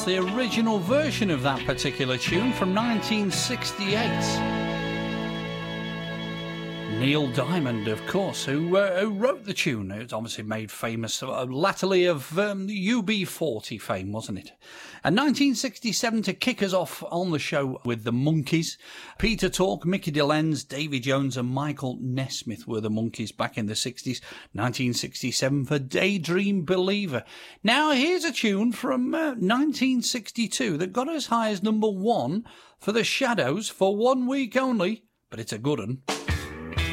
the original version of that particular tune from 1968. Neil Diamond, of course, who wrote the tune. It was obviously made famous latterly of UB40 fame, wasn't it? And 1967 to kick us off on the show with the Monkees. Peter Tork, Mickey Dolenz, Davy Jones and Michael Nesmith were the Monkees back in the 60s. 1967 for Daydream Believer. Now here's a tune from 1962 that got as high as number 1 for the Shadows for 1 week only, but it's a good one.